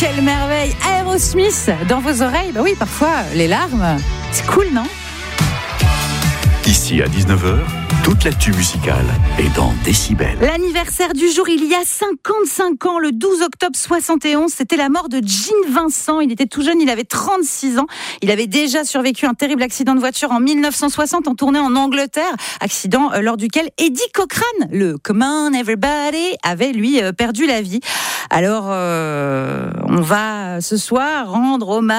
Quelle merveille! Aerosmith dans vos oreilles. Bah oui, parfois, les larmes, c'est cool, non? Ici à 19h, toute l'actu musicale est dans Décibel. L'anniversaire du jour, il y a 55 ans, le 12 octobre 71, c'était la mort de Gene Vincent. Il était tout jeune, il avait 36 ans. Il avait déjà survécu à un terrible accident de voiture en 1960 en tournée en Angleterre. Accident lors duquel Eddie Cochran, le Come On Everybody, avait lui perdu la vie. Alors, on va ce soir rendre hommage